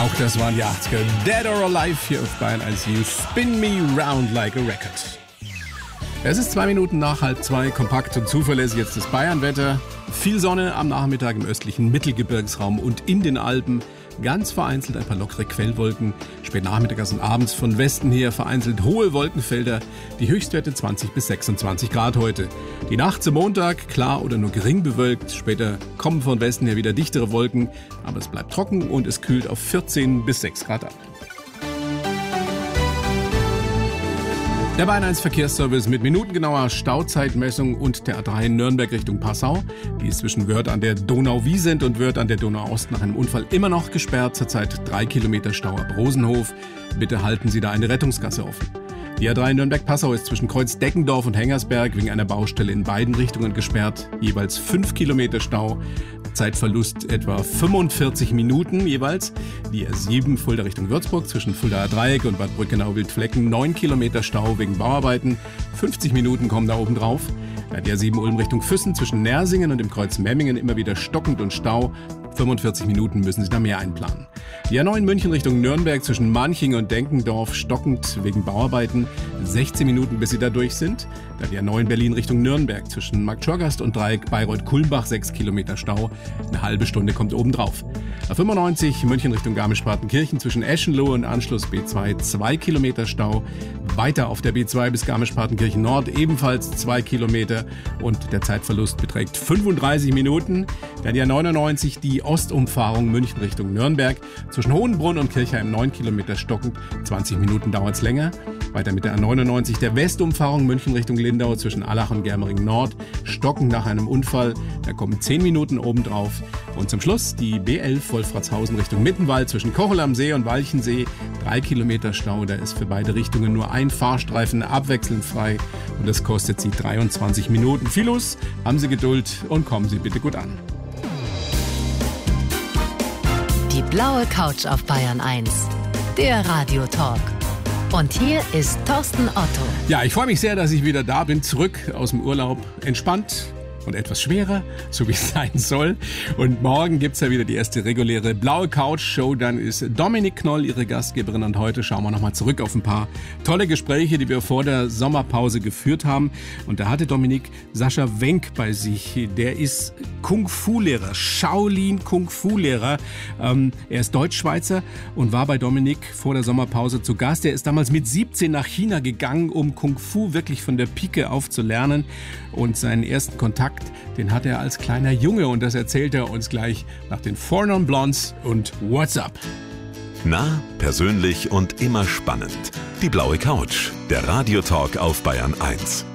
Auch das waren die 80er. Dead or Alive hier auf Bayern 1. You spin me round like a record. Es ist 2 Minuten nach 1:30, kompakt und zuverlässig jetzt das Bayernwetter. Viel Sonne am Nachmittag im östlichen Mittelgebirgsraum und in den Alpen. Ganz vereinzelt ein paar lockere Quellwolken. Spät nachmittags und abends von Westen her vereinzelt hohe Wolkenfelder. Die Höchstwerte 20 bis 26 Grad heute. Die Nacht zum Montag klar oder nur gering bewölkt. Später kommen von Westen her wieder dichtere Wolken. Aber es bleibt trocken und es kühlt auf 14 bis 6 Grad ab. Der Bayern 1 Verkehrsservice mit minutengenauer Stauzeitmessung und der A3 Nürnberg Richtung Passau. Die ist zwischen Wörth an der Donau-Wiesent und Wörth an der Donau-Ost nach einem Unfall immer noch gesperrt. Zurzeit 3 Kilometer Stau ab Rosenhof. Bitte halten Sie da eine Rettungsgasse offen. Die A3 Nürnberg-Passau ist zwischen Kreuz-Deckendorf und Hengersberg wegen einer Baustelle in beiden Richtungen gesperrt. Jeweils 5 Kilometer Stau. Zeitverlust etwa 45 Minuten jeweils. Die A7 Fulda Richtung Würzburg zwischen Fuldaer Dreieck und Bad Brückenau-Wildflecken 9 Kilometer Stau wegen Bauarbeiten. 50 Minuten kommen da oben drauf. Die A7 Ulm Richtung Füssen zwischen Nersingen und dem Kreuz Memmingen immer wieder stockend und Stau. 45 Minuten müssen Sie da mehr einplanen. Die A9 München Richtung Nürnberg zwischen Manching und Denkendorf stockend wegen Bauarbeiten. 16 Minuten, bis Sie da durch sind. Dann die A9 Berlin Richtung Nürnberg zwischen Marktschorgast und Dreieck Bayreuth-Kulmbach 6 Kilometer Stau. Eine halbe Stunde kommt oben drauf. A95 München Richtung Garmisch-Partenkirchen zwischen Eschenlohe und Anschluss B2 2 Kilometer Stau. Weiter auf der B2 bis Garmisch-Partenkirchen Nord ebenfalls 2 Kilometer und der Zeitverlust beträgt 35 Minuten. Dann die A99 die Ostumfahrung München Richtung Nürnberg zwischen Hohenbrunn und Kirchheim 9 Kilometer stockend. 20 Minuten dauert es länger. Weiter mit der A99 der Westumfahrung München Richtung Lindau zwischen Allach und Germering Nord. Stockend nach einem Unfall. Da kommen 10 Minuten obendrauf. Und zum Schluss die B11 Wolfratshausen Richtung Mittenwald zwischen Kochel am See und Walchensee. 3 Kilometer Stau. Da ist für beide Richtungen nur ein Fahrstreifen abwechselnd frei. Und das kostet Sie 23 Minuten. Viel los, haben Sie Geduld und kommen Sie bitte gut an. Die blaue Couch auf Bayern 1. Der Radiotalk. Und hier ist Thorsten Otto. Ja, ich freue mich sehr, dass ich wieder da bin, zurück aus dem Urlaub. Entspannt und etwas schwerer, so wie es sein soll. Und morgen gibt's ja wieder die erste reguläre blaue Couch-Show. Dann ist Dominik Knoll ihre Gastgeberin. Und heute schauen wir nochmal zurück auf ein paar tolle Gespräche, die wir vor der Sommerpause geführt haben. Und da hatte Dominik Sascha Wenk bei sich. Der ist Kung-Fu-Lehrer, Shaolin-Kung-Fu-Lehrer. Er ist Deutschschweizer und war bei Dominik vor der Sommerpause zu Gast. Er ist damals mit 17 nach China gegangen, um Kung-Fu wirklich von der Pike auf zu lernen. Und seinen ersten Kontakt, den hat er als kleiner Junge. Und das erzählt er uns gleich nach den Four Non Blondes und What's Up. Nah, persönlich und immer spannend. Die blaue Couch, der Radiotalk auf Bayern 1.